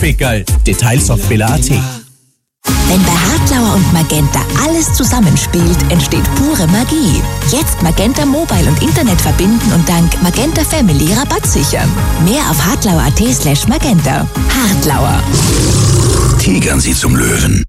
Pickerl, Details auf billa.at. Wenn bei Hartlauer und Magenta alles zusammenspielt, entsteht pure Magie. Jetzt Magenta Mobile und Internet verbinden und dank Magenta Family Rabatt sichern. Mehr auf hartlauer.at/magenta. Hartlauer. Tigern Sie zum Löwen.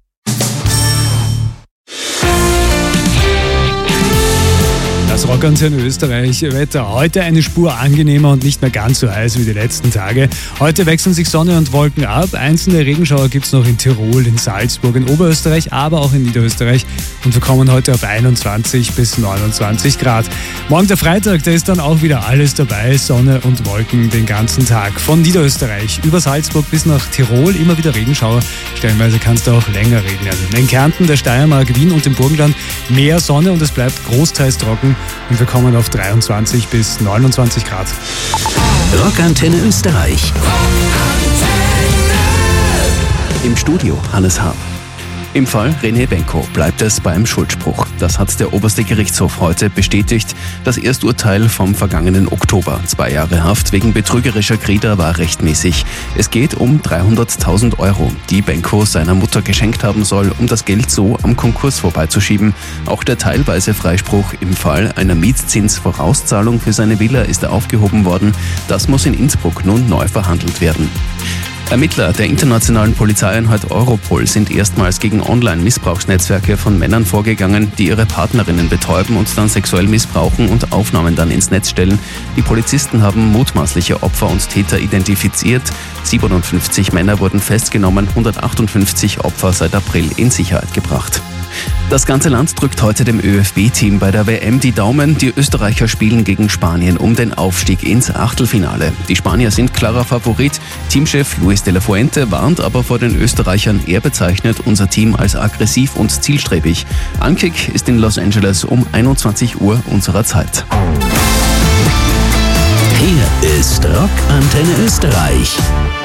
Das Rockantenne Österreich Wetter. Heute eine Spur angenehmer und nicht mehr ganz so heiß wie die letzten Tage. Heute wechseln sich Sonne und Wolken ab. Einzelne Regenschauer gibt es noch in Tirol, in Salzburg, in Oberösterreich, aber auch in Niederösterreich. Und wir kommen heute auf 21 bis 29 Grad. Morgen der Freitag, da ist dann auch wieder alles dabei. Sonne und Wolken den ganzen Tag. Von Niederösterreich über Salzburg bis nach Tirol immer wieder Regenschauer. Stellenweise kann es da auch länger regnen. In Kärnten, der Steiermark, Wien und im Burgenland mehr Sonne und es bleibt großteils trocken. Und wir kommen auf 23 bis 29 Grad. Rockantenne Österreich. Im Studio Hannes Hahn. Im Fall René Benko bleibt es beim Schuldspruch. Das hat der oberste Gerichtshof heute bestätigt. Das Ersturteil vom vergangenen Oktober. 2 Jahre Haft wegen betrügerischer Kreder war rechtmäßig. Es geht um 300.000 Euro, die Benko seiner Mutter geschenkt haben soll, um das Geld so am Konkurs vorbeizuschieben. Auch der teilweise Freispruch im Fall einer Mietzinsvorauszahlung für seine Villa ist aufgehoben worden. Das muss in Innsbruck nun neu verhandelt werden. Ermittler der internationalen Polizeieinheit Europol sind erstmals gegen Online-Missbrauchsnetzwerke von Männern vorgegangen, die ihre Partnerinnen betäuben und dann sexuell missbrauchen und Aufnahmen dann ins Netz stellen. Die Polizisten haben mutmaßliche Opfer und Täter identifiziert. 57 Männer wurden festgenommen, 158 Opfer seit April in Sicherheit gebracht. Das ganze Land drückt heute dem ÖFB-Team bei der WM die Daumen. Die Österreicher spielen gegen Spanien um den Aufstieg ins Achtelfinale. Die Spanier sind klarer Favorit. Teamchef Luis de la Fuente warnt aber vor den Österreichern. Er bezeichnet unser Team als aggressiv und zielstrebig. Ankick ist in Los Angeles um 21 Uhr unserer Zeit. Hier ist Rockantenne Österreich.